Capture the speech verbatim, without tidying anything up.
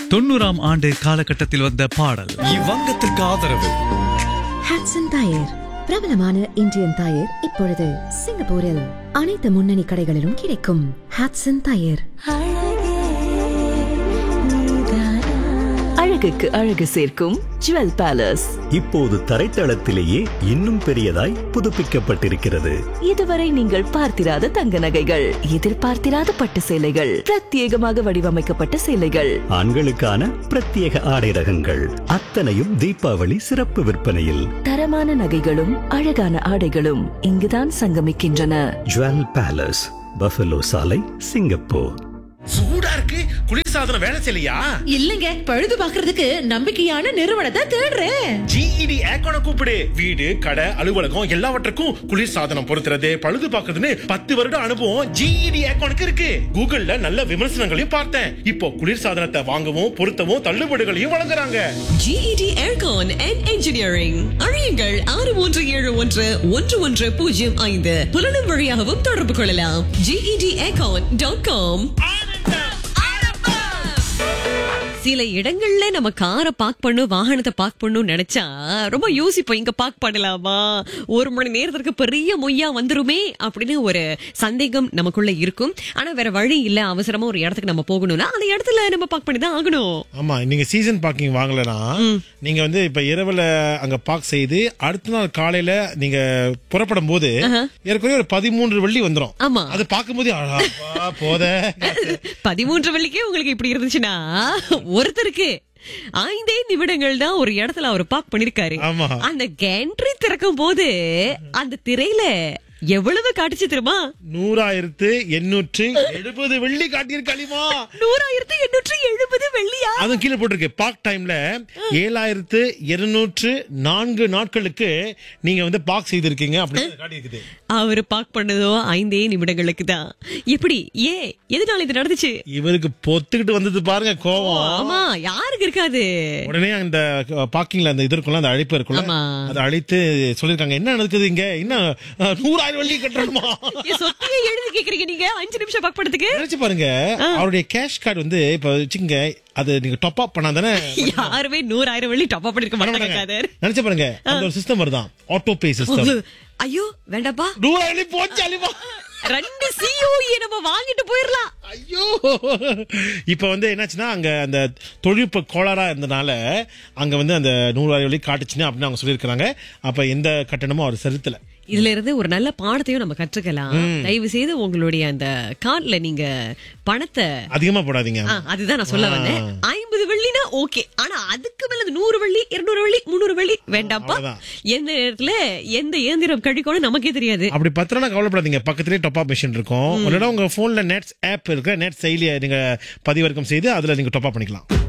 தொண்ணூறாம் ஆண்டு காலகட்டத்தில் வந்த பாடல். இவ்வங்கத்திற்கு ஆதரவு ஹட்சன் டயர், பிரபலமான இந்தியன் டயர். இப்பொழுது சிங்கப்பூரில் அனைத்து முன்னணி கடைகளிலும் கிடைக்கும். ஹட்சன் டயர். அழகுக்கு அழகு சேர்க்கும் ஜுவல் பேலஸ் இப்போது தரைத்தளத்திலேயே இன்னும் பெரியதாய் புதுப்பிக்கப்பட்டிருக்கிறது. இதுவரை நீங்கள் பார்த்திராத தங்க நகைகள், எதிர்பார்த்திராத பட்டு சேலைகள், பிரத்யேகமாக வடிவமைக்கப்பட்ட சேலைகள், ஆண்களுக்கான பிரத்யேக ஆடை ரகங்கள், அத்தனையும் தீபாவளி சிறப்பு விற்பனையில். தரமான நகைகளும் அழகான ஆடைகளும் இங்குதான் சங்கமிக்கின்றன. ஜுவல் பேலஸ், பஃபலோ சாலை, சிங்கப்பூர். சூடா இருக்கு. குளிர்சாதனம் வேலை செய்யலையா? இல்லங்க, பழுது பாக்குறதுக்கு நம்பிக்கையான நிறுவனத்தை தேடுறேன். ஜிஇடி ஏக்கோன கூப்பிடு. வீடு, கடை, அலுவலகம் எல்லாவற்றுக்கும் குளிர்சாதனம் பொருத்துறது, பழுது பாக்குறதுன்னு பத்து வருட அனுபவம் ஜிஇடி ஏக்கோனுக்கு இருக்கு. கூகுள்ல நல்ல விமர்சனங்களையும் பார்த்தேன். இப்போ குளிர்சாதனத்தை வாங்கவும் பொருத்தவும் தள்ளுபடிகளையும் வழங்குறாங்க. GET aircon and engineering. அழையுங்கள் ஆறு மூன்று ஏழு ஒன்று ஒன்று ஒன்று பூஜ்ஜியம் ஐந்து. புலனும் வழியாகவும் தொடர்பு கொள்ளலாம். GET aircon dot com. சில இடங்கள்ல நம்ம காரை பார்க் பண்ணும், வாகனத்தை பார்க் பண்ணும் நினைச்சா ரொம்ப யோசிப்போம். இங்க பார்க் பண்ணலாமா, ஒரு மணி நேரத்திற்கு பெரிய மொய்யா வந்துருமே அப்படின்னு ஒரு சந்தேகம் நமக்குள்ள இருக்கும். ஆனா வேற வழி இல்ல, அவசரமா ஒரு இடத்துக்கு நம்ம போகணும்னா அந்த இடத்துல நம்ம பார்க் பண்ணி தான் ஆகணும். ஆமா, நீங்க சீசன் பார்க்கிங் வாங்கலனா நீங்க வந்து இப்ப இரவுல அங்க பார்க் செய்து அடுத்த நாள் காலையில நீங்க புறப்படும் போது ஏற்கனவே ஒரு பதிமூன்று வெள்ளி வந்துரும். ஆமா, அது பார்க்கும் போது போத பதிமூன்று வெள்ளிக்கே உங்களுக்கு இப்படி இருந்துச்சுன்னா ஒருத்தருக்கு ஐந்தே நிமிடங்கள் தான் ஒரு இடத்துல அவர் பார்க் பண்ணிருக்காரு. அந்த கேண்ட்ரி திறக்கும் போது அந்த திரையில எவ்வளவு காட்டுச்சு தெரியுமா? நூறாயிரத்து எண்ணூற்று எழுபது வெள்ளி காட்டியிருக்காளிமா. நூறாயிரத்து எண்ணூற்று எழுபது வெள்ளியா? அதுவும் கீழே போட்டிருக்கு. பார்க் டைம்ல ஏழாயிரத்து இருநூற்று நான்கு நாட்களுக்கு நீங்க வந்து பார்க் செய்திருக்கீங்க அப்படின்னு காட்டியிருக்குது. அவரு பார்க் பண்ணதோ ஐந்தே நிமிடங்களுக்கு தான். எப்படி, ஏ எதனால இது நடந்துச்சு? இவருக்கு பொத்துக்கிட்டு வந்தது பாருங்க கோவம். ஆமா, யாருக்கு இருக்காது. உடனே அந்த பார்க்கிங்ல அந்த இது இருக்குல்ல, அந்த அழைப்பு இருக்குல்ல, அதை அழைத்து சொல்லிருக்காங்க என்ன நடக்குது இங்க, இன்னும் நூறாயிரம் வெள்ளி கட்டணுமா? சொத்தையே எழுதி கேக்குறீங்க நீங்க அஞ்சு நிமிஷம் பார்க் பண்ணதுக்கு. நினைச்சு பாருங்க, அவருடைய கேஷ் கார்டு வந்து இப்ப வச்சுங்க, அது நீங்க டாப் அப் பண்ணாதானே யாருமே நூறாயிரம் வெள்ளி டாப் அப் பண்ணிருக்க மாட்டாங்க. நினைச்சு பாருங்க, அந்த ஒரு சிஸ்டம் வருதான், ஆட்டோ பே சிஸ்டம். ஐயோ வேண்டாப்பா, நூறாயிரம் வெள்ளி போச்சு அலிமா. ரெண்டு சிஓஏ நம்ம வாங்கிட்டு போயிரலாம். ஐயோ, இப்ப வந்து என்னாச்சுன்னா அங்க அந்த தொழில்நுட்ப கோளாறா இருந்தனால அங்க வந்து அந்த நூறாயிரம் வெள்ளி காட்டுச்சுன்னு அப்படின்னு அவங்க சொல்லியிருக்காங்க. அப்ப எந்த கட்டணமும் அவர் செலுத்தல. இதுல இருந்து ஒரு நல்ல பாடத்தையும் நம்ம கற்றுக்கலாம். தயவு செய்து உங்களுடைய அந்த கார்ட்ல நீங்க பணத்தை அதிகமா போடாதீங்க. அதுதான் நான் சொல்ல வந்தேன். ஐம்பது வெள்ளினா ஓகே, ஆனா அதுக்கு மேல நூறு வெள்ளி, இருநூறு வெள்ளி, முன்னூறு வெள்ளி வேண்டாப்பா. எந்த நேரத்துல எந்த இயந்திரம் கழிக்கணும் நமக்கே தெரியாது. அப்படி பத்திரம்னா கவலைப்படாதீங்க, பக்கத்திலேயே டாப் அப் மிஷின் இருக்கும். உங்க போன்ல நெட்ஸ் ஆப் இருக்கு, நெட் செயலியை நீங்க பதிவிறக்கம் செய்து அதுல நீங்க டாப் அப் பண்ணிக்கலாம்.